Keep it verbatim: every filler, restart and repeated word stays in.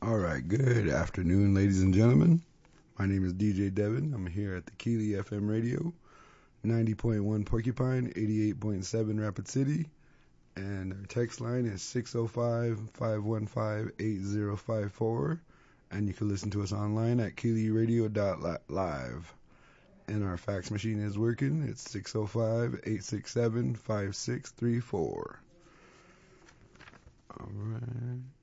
All right, good afternoon, ladies and gentlemen. My name is D J Devin. I'm here at the Keeley F M radio, ninety point one Porcupine, eighty-eight point seven Rapid City, and our text line is six oh five, five one five, eight oh five four, and you can listen to us online at keeley radio dot live. And our fax machine is working. It's six oh five, eight six seven, five six three four. All right.